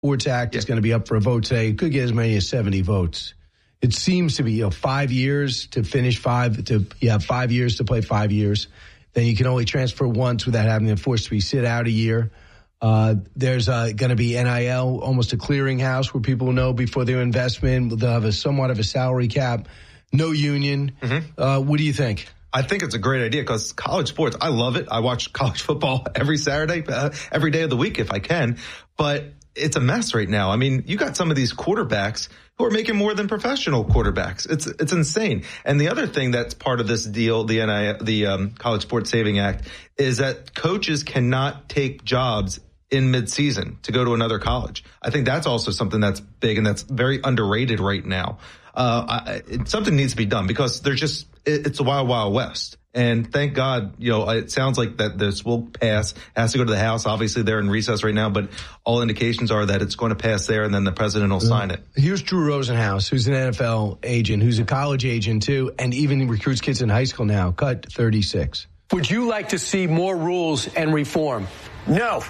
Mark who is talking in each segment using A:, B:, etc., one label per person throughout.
A: Sports Act is going to be up for a vote today. It could get as many as 70 votes. It seems to be 5 years to finish 5 years to play 5 years. Then you can only transfer once without having to force to be sit out a year. There's going to be NIL, almost a clearinghouse where people know before their investment. They'll have somewhat of a salary cap, no union. Mm-hmm. What do you think?
B: I think it's a great idea because college sports, I love it. I watch college football every Saturday, every day of the week if I can. But it's a mess right now. I mean, you got some of these quarterbacks who are making more than professional quarterbacks. It's insane. And the other thing that's part of this deal, the College Sports Saving Act, is that coaches cannot take jobs in midseason to go to another college. I think that's also something that's big and that's very underrated right now. Something needs to be done because it's a wild, wild west. And thank God, it sounds like that this will pass. It has to go to the House. Obviously, they're in recess right now, but all indications are that it's going to pass there and then the president will sign it.
A: Here's Drew Rosenhaus, who's an NFL agent, who's a college agent too, and even recruits kids in high school now. Cut 36.
C: Would you like to see more rules and reform?
D: No.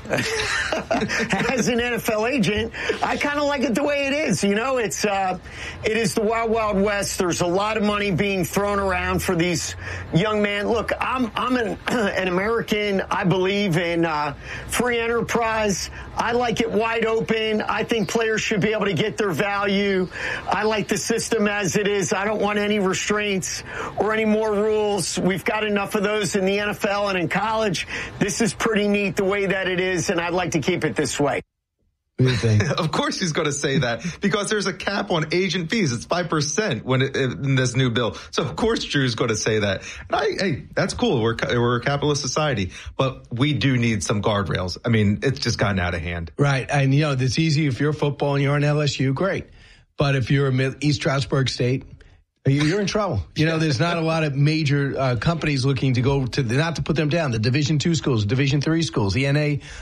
D: As an NFL agent, I kind of like it the way it is. It is the wild, wild west. There's a lot of money being thrown around for these young men. Look, I'm an American. I believe in free enterprise. I like it wide open. I think players should be able to get their value. I like the system as it is. I don't want any restraints or any more rules. We've got enough of those in the NFL and in college. This is pretty neat the way that it is, and I'd like to keep it this way.
A: What do you think?
B: Of course he's going to say that because there's a cap on agent fees. It's 5% in this new bill. So of course Drew's going to say that. And hey, that's cool. We're a capitalist society, but we do need some guardrails. I mean, it's just gotten out of hand.
A: Right. And it's easy if you're football and you're on LSU, great. But if you're East Stroudsburg State, you're in trouble. There's not a lot of major companies looking to go to, not to put them down, the Division II schools, Division III schools, the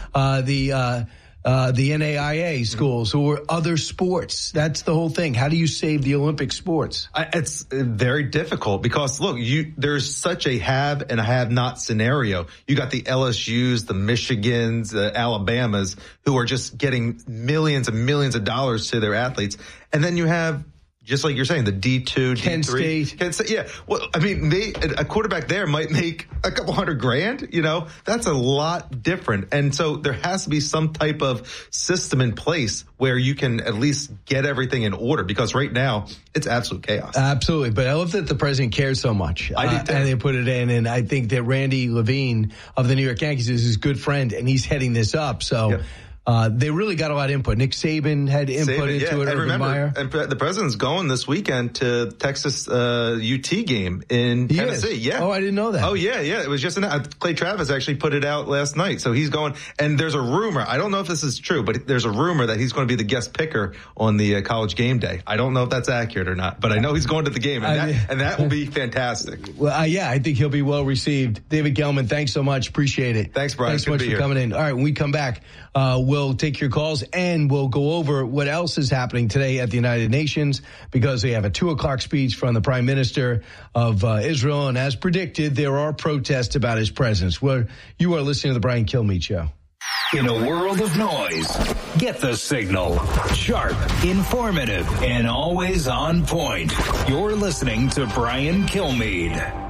A: NAIA schools or other sports. That's the whole thing. How do you save the Olympic sports?
B: It's very difficult because, look, there's such a have and a have-not scenario. You got the LSUs, the Michigans, the Alabamas, who are just getting millions and millions of dollars to their athletes. And then you have, just like you're saying, the D2,
A: Kent
B: D3.
A: State.
B: Kent State, yeah. Well, I mean, a quarterback there might make a couple $100,000, That's a lot different. And so there has to be some type of system in place where you can at least get everything in order because right now it's absolute chaos.
A: Absolutely. But I love that the president cares so much.
B: I did too.
A: And they put it in. And I think that Randy Levine of the New York Yankees is his good friend and he's heading this up. So. Yeah. They really got a lot of input. Nick Saban had input into it.
B: And remember, the president's going this weekend to Texas UT game in Tennessee. Yeah.
A: Oh, I didn't know that.
B: Oh, yeah. It was just Clay Travis actually put it out last night. So he's going, and there's a rumor. I don't know if this is true, but there's a rumor that he's going to be the guest picker on the college game day. I don't know if that's accurate or not, but I know he's going to the game, and that will be fantastic.
A: Well, I think he'll be well received. David Gelman, thanks so much. Appreciate it.
B: Thanks, Brian.
A: Thanks so much for coming in. All right, when we come back, we'll take your calls and we'll go over what else is happening today at the United Nations because we have a 2:00 speech from the Prime Minister of Israel. And as predicted, there are protests about his presence. You are listening to the Brian Kilmeade Show.
E: In a world of noise, get the signal. Sharp, informative, and always on point. You're listening to Brian Kilmeade.